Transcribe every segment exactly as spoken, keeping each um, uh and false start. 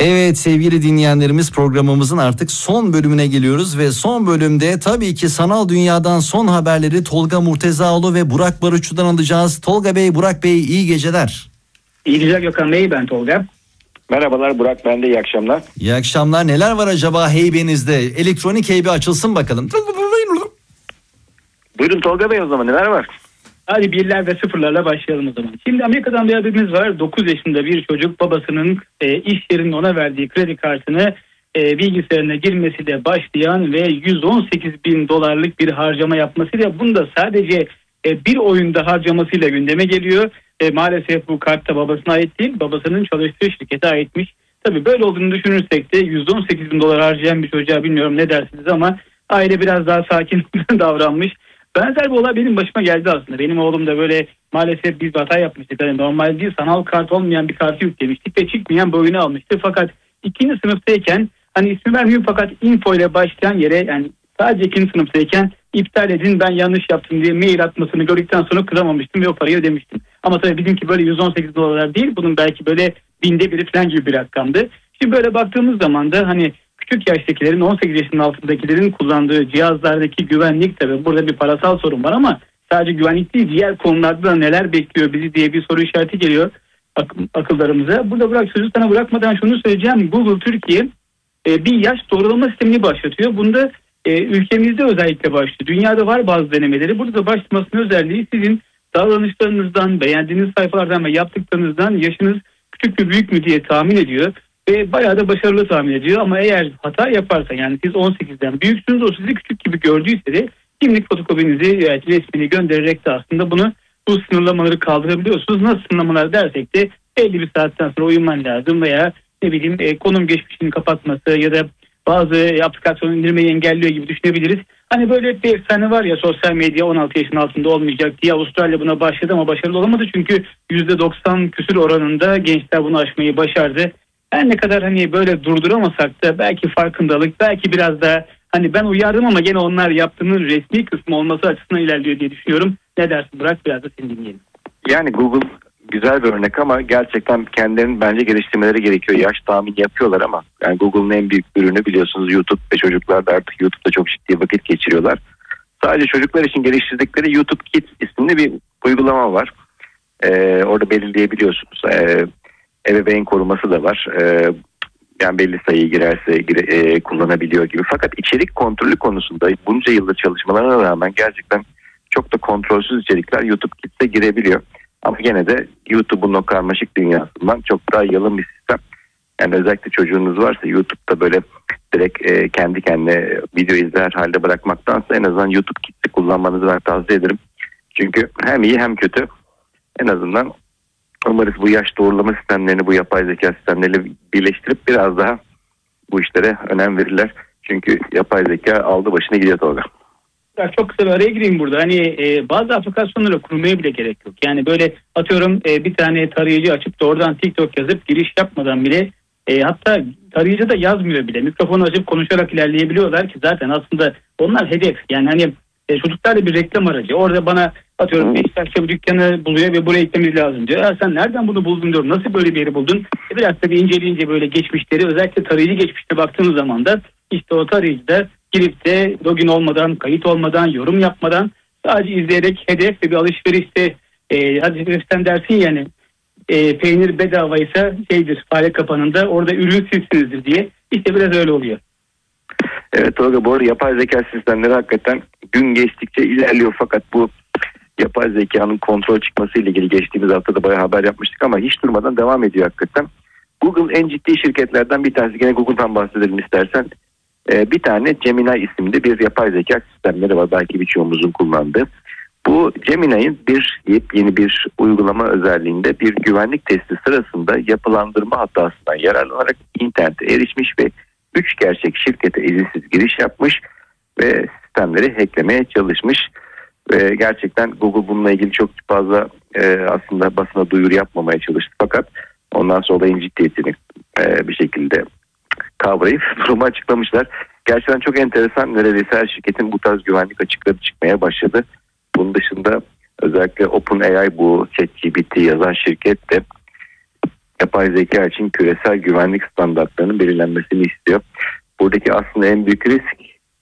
Evet sevgili dinleyenlerimiz, programımızın artık son bölümüne geliyoruz ve son bölümde tabii ki sanal dünyadan son haberleri Tolga Murtezaoğlu ve Burak Barutçu'dan alacağız. Tolga Bey, Burak Bey, iyi geceler. İyi geceler Gökhan Bey, ben Tolga. Merhabalar Burak, ben de iyi akşamlar. İyi akşamlar. Neler var acaba heybenizde? Elektronik heybe açılsın bakalım. Buyurun Tolga Bey, o zaman neler var? Hadi birler ve sıfırlarla başlayalım o zaman. Şimdi Amerika'dan bir haberimiz var. dokuz yaşında bir çocuk babasının e, iş yerinin ona verdiği kredi kartını e, bilgisayarına girmesiyle başlayan ve yüz on sekiz bin dolarlık bir harcama yapmasıyla, bunu da sadece e, bir oyunda harcamasıyla gündeme geliyor. E, maalesef bu kart da babasına ait değil, babasının çalıştığı şirkete aitmiş. Tabii böyle olduğunu düşünürsek de yüz on sekiz bin dolar harcayan bir çocuğa bilmiyorum ne dersiniz ama aile biraz daha sakin davranmış. Benzer bir olay benim başıma geldi aslında. Benim oğlum da böyle maalesef bir hata yapmıştık. Yani normal değil, sanal kart olmayan bir kartı yüklemiştik ve çıkmayan bir oyunu almıştı. Fakat ikinci sınıftayken, hani ismi vermiyorum fakat info ile başlayan yere, yani sadece ikinci sınıftayken iptal edin ben yanlış yaptım diye mail atmasını gördükten sonra kıramamıştım ve o parayı ödemiştim. Ama tabii bizimki böyle yüz on sekiz dolar değil, bunun belki böyle binde biri falan gibi bir rakamdı. Şimdi böyle baktığımız zaman da hani küçük yaştakilerin, on sekiz yaşının altındakilerin kullandığı cihazlardaki güvenlik, tabii burada bir parasal sorun var ama sadece güvenlik değil, diğer konularda da neler bekliyor bizi diye bir soru işareti geliyor ak- akıllarımıza. Burada bırak sözü sana bırakmadan şunu söyleyeceğim. Google Türkiye e, bir yaş doğrulama sistemini başlatıyor. Bunda e, ülkemizde özellikle başlıyor. Dünyada var bazı denemeleri. Burada da başlamasının özelliği sizin davranışlarınızdan, beğendiğiniz sayfalardan ve yaptıklarınızdan yaşınız küçük mü büyük mü diye tahmin ediyor. Ve bayağı da başarılı tahmin ediyor ama eğer hata yaparsa, yani siz on sekizden büyüksünüz, o sizi küçük gibi gördüyse de kimlik fotokopinizi, evet, resmini göndererek de aslında bunu, bu sınırlamaları kaldırabiliyorsunuz. Nasıl sınırlamalar dersek de belli bir saatten sonra uyuman lazım veya ne bileyim e, konum geçmişini kapatması ya da bazı aplikasyonu indirmeyi engelliyor gibi düşünebiliriz. Hani böyle bir efsane var ya, sosyal medya on altı yaşın altında olmayacak diye. Avustralya buna başladı ama başarılı olamadı çünkü yüzde doksan küsur oranında gençler bunu aşmayı başardı. Her ne kadar hani böyle durduramasak da belki farkındalık, belki biraz da hani ben uyardım ama gene onlar yaptığının resmi kısmı olması açısından ilerliyor diye düşünüyorum. Ne dersin Burak, biraz da seni dinleyelim. Yani Google güzel bir örnek ama gerçekten kendilerinin bence geliştirmeleri gerekiyor. Yaş tahmini yapıyorlar ama yani Google'ın en büyük ürünü biliyorsunuz YouTube ve çocuklar da artık YouTube'da çok ciddi vakit geçiriyorlar. Sadece çocuklar için geliştirdikleri YouTube Kids isimli bir uygulama var. Ee, orada belirleyebiliyorsunuz. Ee, ebeveyn koruması da var. Ee, yani belli sayıyı girerse gire, e, kullanabiliyor gibi. Fakat içerik kontrolü konusunda bunca yıldır çalışmalarına rağmen gerçekten çok da kontrolsüz içerikler YouTube Kids'e girebiliyor. Ama gene de YouTube'un o karmaşık dünyasından çok daha yalın bir sistem. Yani özellikle çocuğunuz varsa YouTube'da böyle direkt e, kendi kendine video izler halde bırakmaktansa en azından YouTube Kids'i kullanmanızı ben tavsiye ederim. Çünkü hem iyi hem kötü. En azından umarız bu yaş doğrulama sistemlerini, bu yapay zeka sistemleriyle birleştirip biraz daha bu işlere önem verirler. Çünkü yapay zeka aldı başına gidiyor Tolga. Çok kısa bir araya gireyim burada. Hani e, bazı aplikasyonlara kurmaya bile gerek yok. Yani böyle atıyorum e, bir tane tarayıcı açıp da oradan TikTok yazıp giriş yapmadan bile e, hatta tarayıcı da yazmıyor bile. Mikrofonu açıp konuşarak ilerleyebiliyorlar ki zaten aslında onlar hedef. Yani hani e, çocuklar da bir reklam aracı. Orada bana atıyorum Beşiktaş'ta bir dükkanı buluyor ve buraya gitmemiz lazım diyor. Ya sen nereden bunu buldun diyorum. Nasıl böyle bir yeri buldun? E, biraz da bir inceleyince böyle geçmişleri, özellikle tarayıcı geçmişte baktığınız zaman da işte o tarayıcıda girip de login olmadan, kayıt olmadan, yorum yapmadan sadece izleyerek hedef ve bir alışverişte e, hadi sen dersin yani e, peynir bedavaysa şeydir, fare kapanında orada ürün sizsinizdir diye. İşte biraz öyle oluyor. Evet Tolga, bu arada yapay zeka sistemleri hakikaten gün geçtikçe ilerliyor fakat bu yapay zekanın kontrol çıkması ile ilgili geçtiğimiz hafta da bayağı haber yapmıştık ama hiç durmadan devam ediyor hakikaten. Google en ciddi şirketlerden bir tanesi. Gene Google'dan bahsedelim istersen. Ee, bir tane Gemini isimli bir yapay zeka sistemleri var. Belki birçoğumuzun kullandığı. Bu Gemini'nin bir yepyeni bir uygulama özelliğinde bir güvenlik testi sırasında yapılandırma hatasından yararlanarak internete erişmiş ve üç gerçek şirkete izinsiz giriş yapmış ve sistemleri hacklemeye çalışmış. Ve gerçekten Google bununla ilgili çok fazla e, aslında basına duyuru yapmamaya çalıştı. Fakat ondan sonra olayın ciddiyetini e, bir şekilde kavrayıp durumu açıklamışlar. Gerçekten çok enteresan. Neredeyse her şirketin bu tarz güvenlik açıkları çıkmaya başladı. Bunun dışında özellikle OpenAI, bu ChatGPT yazan şirket de yapay zeka için küresel güvenlik standartlarının belirlenmesini istiyor. Buradaki aslında en büyük risk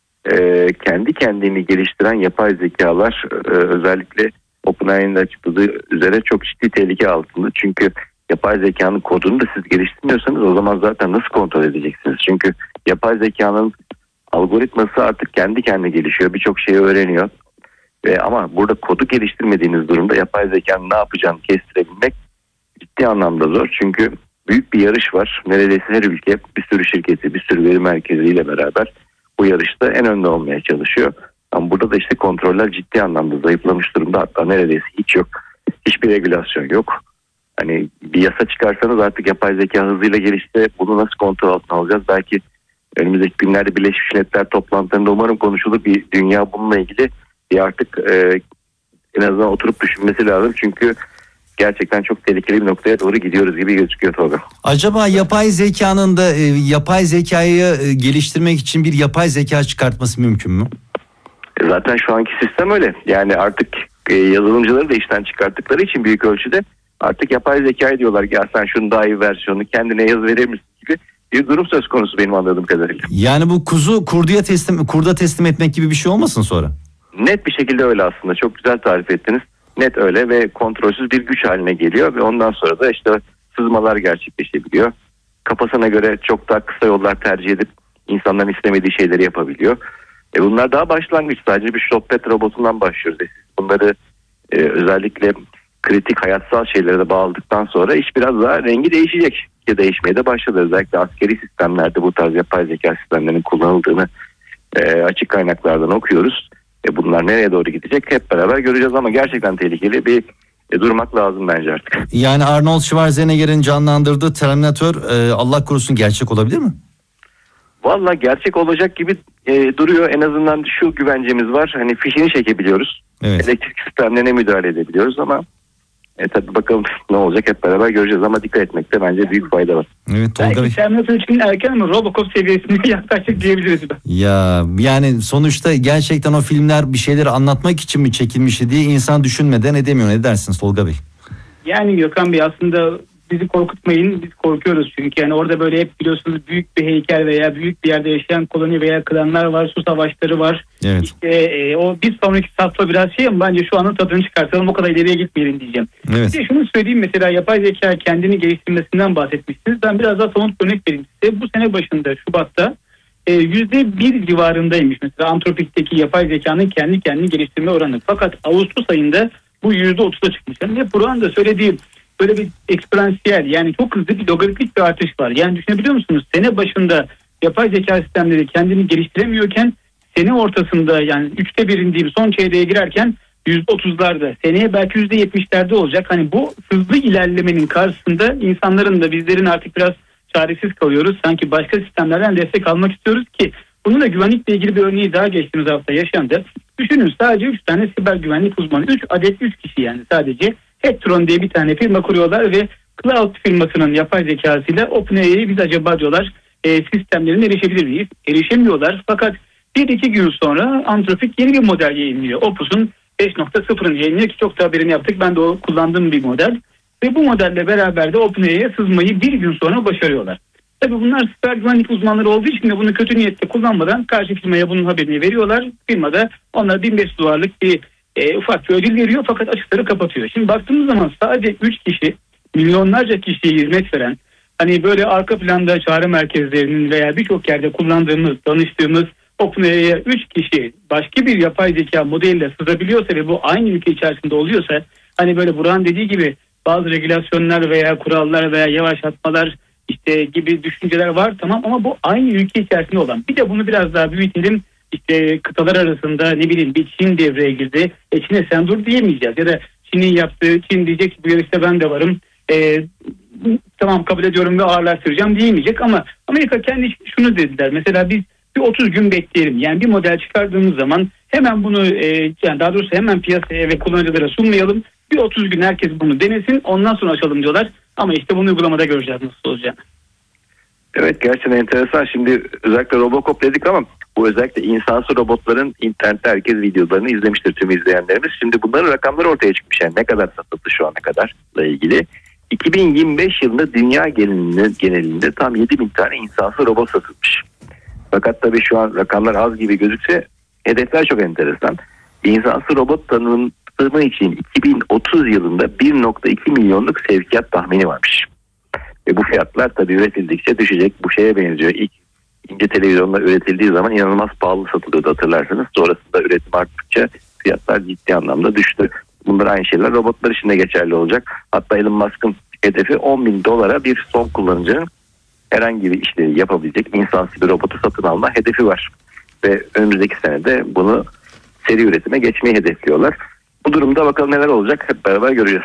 e, kendi kendini geliştiren yapay zekalar e, özellikle OpenAI'nin açıkladığı üzere çok ciddi tehlike altında. Çünkü yapay zekanın kodunu da siz geliştirmiyorsanız o zaman zaten nasıl kontrol edeceksiniz? Çünkü yapay zekanın algoritması artık kendi kendine gelişiyor. Birçok şeyi öğreniyor. Ve ama burada kodu geliştirmediğiniz durumda yapay zekanın ne yapacağını kestirebilmek ciddi anlamda zor. Çünkü büyük bir yarış var. Neredeyse her ülke bir sürü şirketi, bir sürü veri merkeziyle beraber bu yarışta en önde olmaya çalışıyor. Ama burada da işte kontroller ciddi anlamda zayıflamış durumda. Hatta neredeyse hiç yok. Hiçbir regülasyon yok. Hani bir yasa çıkarsanız artık yapay zeka hızıyla gelişti. Bunu nasıl kontrol altına alacağız? Belki önümüzdeki günlerde Birleşmiş Milletler toplantılarında umarım konuşulur. Bir dünya bununla ilgili bir artık e, en azından oturup düşünmesi lazım. Çünkü gerçekten çok tehlikeli bir noktaya doğru gidiyoruz gibi gözüküyor Tolga. Acaba yapay zekanın da e, yapay zekayı e, geliştirmek için bir yapay zeka çıkartması mümkün mü? E, zaten şu anki sistem öyle. Yani artık e, yazılımcıları da işten çıkarttıkları için büyük ölçüde artık yapay zekayı diyorlar ki ya sen şunun daha iyi versiyonunu kendine yaz verir misin gibi bir durum söz konusu benim anladığım kadarıyla. Yani bu kuzu kurduya teslim kurda teslim etmek gibi bir şey olmasın sonra? Net bir şekilde öyle aslında. Çok güzel tarif ettiniz. Net öyle ve kontrolsüz bir güç haline geliyor ve ondan sonra da işte sızmalar gerçekleşebiliyor. Kafasına göre çok daha kısa yollar tercih edip insanların istemediği şeyleri yapabiliyor. E bunlar daha başlangıç. Sadece bir sohbet robotundan başlıyoruz. E siz bunları e, özellikle kritik hayatsal şeylere de bağladıktan sonra iş biraz daha rengi değişecek. Ya değişmeye de başladı. Özellikle askeri sistemlerde bu tarz yapay zeka sistemlerinin kullanıldığını e, açık kaynaklardan okuyoruz. E bunlar nereye doğru gidecek hep beraber göreceğiz ama gerçekten tehlikeli bir e, durmak lazım bence artık. Yani Arnold Schwarzenegger'in canlandırdığı Terminator e, Allah korusun gerçek olabilir mi? Valla gerçek olacak gibi e, duruyor. En azından şu güvencemiz var. Hani fişini çekebiliyoruz. Evet. Elektrik sistemlerine müdahale edebiliyoruz ama e, tabii bakalım ne olacak hep beraber göreceğiz ama dikkat etmekte bence büyük fayda var. Evet Tolga Bey. Belki Terminator için erken ama Robocop seviyesine yaklaşık diyebiliriz. Ya yani sonuçta gerçekten o filmler bir şeyleri anlatmak için mi çekilmişti diye insan düşünmeden edemiyor. Ne dersiniz Tolga Bey? Yani Gökhan Bey aslında bizi korkutmayın, biz korkuyoruz çünkü yani orada böyle hep biliyorsunuz büyük bir heykel veya büyük bir yerde yaşayan koloni veya klanlar var, su savaşları var. Evet. İşte e, o bir sonraki safta biraz şey ama bence şu anın tadını çıkartalım, o kadar ileriye gitmeyelim diyeceğim. Evet. Bir de şunu söyleyeyim, mesela yapay zeka kendini geliştirmesinden bahsetmişsiniz. Ben biraz daha somut örnek vereyim size. Bu sene başında Şubat'ta e, yüzde bir civarındaymış mesela Anthropic'teki yapay zekanın kendi kendini geliştirme oranı. Fakat Ağustos ayında bu yüzde otuza çıkmış. Yani hep Burak'ın da söylediğim böyle bir eksponansiyel, yani çok hızlı bir logaritmik bir artış var. Yani düşünebiliyor musunuz? Sene başında yapay zeka sistemleri kendini geliştiremiyorken sene ortasında yani üçte birin diyeyim son çeyreğe girerken yüzde otuzlarda, seneye belki yüzde yetmişlerde olacak. Hani bu hızlı ilerlemenin karşısında insanların da bizlerin artık biraz çaresiz kalıyoruz. Sanki başka sistemlerden destek almak istiyoruz ki bunun da güvenlikle ilgili bir örneği daha geçtiğimiz hafta yaşandı. Düşünün, sadece üç tane siber güvenlik uzmanı, üç adet üç kişi yani sadece Hetron diye bir tane firma kuruyorlar ve Cloud firmasının yapay zekasıyla OpenAI'ye biz acaba diyorlar e, sistemlerine erişebilir miyiz? Erişemiyorlar. Fakat bir iki gün sonra Anthropic yeni bir model yayınlıyor. Opus'un beş nokta sıfırını yayınlıyor ki çok da haberini yaptık. Ben de o kullandığım bir model. Ve bu modelle beraber de OpenAI'ye sızmayı bir gün sonra başarıyorlar. Tabii bunlar siber güvenlik uzmanları olduğu için de bunu kötü niyetle kullanmadan karşı firmaya bunun haberini veriyorlar. Firma da onlara bin beş yüz dolarlık bir e, ufak bir ödül veriyor fakat açıkları kapatıyor. Şimdi baktığımız zaman sadece üç kişi milyonlarca kişiye hizmet veren, hani böyle arka planda çağrı merkezlerinin veya birçok yerde kullandığımız, danıştığımız OpenAI'ye üç kişi başka bir yapay zeka modeliyle sızabiliyorsa ve bu aynı ülke içerisinde oluyorsa, hani böyle Burak'ın dediği gibi bazı regülasyonlar veya kurallar veya yavaşlatmalar işte gibi düşünceler var, tamam, ama bu aynı ülke içerisinde olan. Bir de bunu biraz daha büyütelim, işte kıtalar arasında ne bileyim bir Çin devreye girdi. E Çin'e sen dur diyemeyeceğiz ya da Çin'in yaptığı, Çin diyecek ki bu yarışta ben de varım. E, tamam kabul ediyorum ve ağırlaştıracağım diyemeyecek ama Amerika kendi şunu dediler. Mesela biz bir otuz gün bekleyelim. Yani bir model çıkardığımız zaman hemen bunu e, yani daha doğrusu hemen piyasaya ve kullanıcılara sunmayalım. Bir otuz gün herkes bunu denesin, ondan sonra açalım diyorlar. Ama işte bunu uygulamada göreceğiz nasıl olacak. Evet, gerçekten enteresan. Şimdi özellikle Robocop dedik ama bu özellikle insansı robotların internette herkes videolarını izlemiştir tüm izleyenlerimiz. Şimdi bunların rakamları ortaya çıkmış. Yani ne kadar satıldı şu ana kadarla ilgili. iki bin yirmi beş yılında dünya genelinde, genelinde tam yedi bin tane insansız robot satılmış. Fakat tabii şu an rakamlar az gibi gözükse hedefler çok enteresan. İnsansız robot tanımı için iki bin otuz yılında bir nokta iki milyonluk sevkiyat tahmini varmış. Ve bu fiyatlar tabii üretildikçe düşecek. Bu şeye benziyor. İlk ince televizyonlar üretildiği zaman inanılmaz pahalı satılıyordu, hatırlarsanız. Sonrasında üretim arttıkça fiyatlar ciddi anlamda düştü. Bunlar aynı şeyler robotlar için de geçerli olacak. Hatta Elon Musk'ın hedefi on bin dolara bir son kullanıcının herhangi bir işleri yapabilecek insansız bir robotu satın alma hedefi var. Ve önümüzdeki senede bunu seri üretime geçmeyi hedefliyorlar. Bu durumda bakalım neler olacak, hep beraber göreceğiz.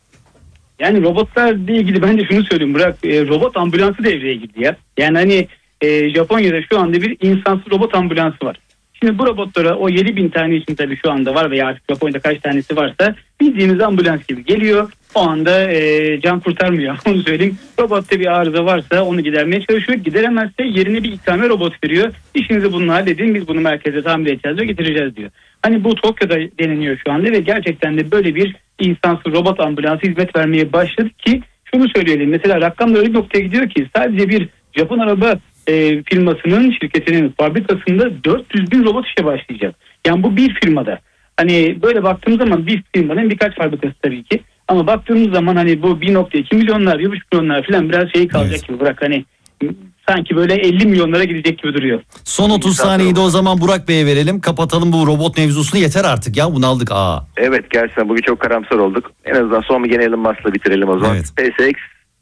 Yani robotlarla ilgili ben de şunu söyleyeyim Burak, e, robot ambulansı devreye girdi ya. Yani hani e, Japonya'da şu anda bir insansız robot ambulansı var. Şimdi bu robotlara o yedi bin tane için tabii şu anda var veya artık Japonya'da kaç tanesi varsa bildiğiniz ambulans gibi geliyor. O anda e, can kurtarmıyor, onu söyleyeyim. Robotta bir arıza varsa onu gidermeye çalışıyor. Gideremezse yerine bir ikame robot veriyor. İşinizi bununla halledin, biz bunu merkeze tamir edeceğiz ve getireceğiz diyor. Hani bu Tokyo'da deneniyor şu anda ve gerçekten de böyle bir insansız robot ambulansı hizmet vermeye başladı ki şunu söyleyelim. Mesela rakamlar öyle bir noktaya gidiyor ki sadece bir Japon araba e, firmasının, şirketinin fabrikasında dört yüz bin robot işe başlayacak. Yani bu bir firmada. Hani böyle baktığımız zaman bir firmanın birkaç fabrikası tabii ki. Ama baktığımız zaman hani bu bir nokta iki milyonlar, bir buçuk milyonlar falan biraz şey kalacak evet. gibi Burak, hani sanki böyle elli milyonlara gidecek gibi duruyor. Son otuz saniyeyi de o zaman Burak Bey'e verelim. Kapatalım bu robot mevzusunu, yeter artık ya, bunaldık. Aa. Evet, gerçekten bugün çok karamsar olduk. En azından son bir gene Elon Musk'la bitirelim o zaman. Evet. SpaceX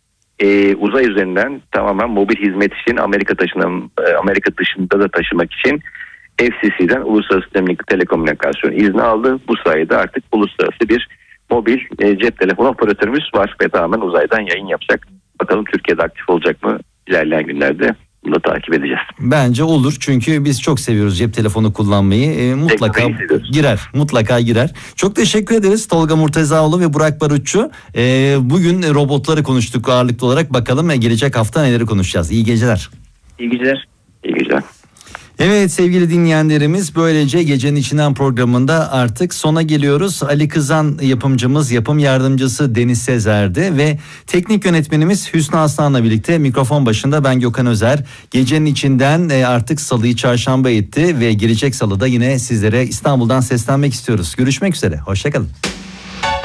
e, uzay üzerinden tamamen mobil hizmet için Amerika taşınan, e, Amerika dışında da taşımak için F C C'den Uluslararası Demlik Telekomünikasyon izni aldı. Bu sayede artık uluslararası bir mobil e, cep telefonu operatörümüz var ve tamamen uzaydan yayın yapacak. Bakalım Türkiye'de aktif olacak mı? İlerleyen günlerde bunu takip edeceğiz. Bence olur, çünkü biz çok seviyoruz cep telefonu kullanmayı. E, mutlaka girer, mutlaka girer. Çok teşekkür ederiz Tolga Murtezaoğlu ve Burak Barutçu. E, bugün robotları konuştuk ağırlıklı olarak. Bakalım e, gelecek hafta neleri konuşacağız. İyi geceler. İyi geceler. İyi geceler. Evet sevgili dinleyenlerimiz, böylece Gecenin İçinden programında artık sona geliyoruz. Ali Kızan yapımcımız, yapım yardımcısı Deniz Sezer'di ve teknik yönetmenimiz Hüsnü Aslan'la birlikte mikrofon başında ben Gökhan Özer. Gecenin İçinden artık salıyı çarşamba etti ve gelecek salıda yine sizlere İstanbul'dan seslenmek istiyoruz. Görüşmek üzere, hoşçakalın.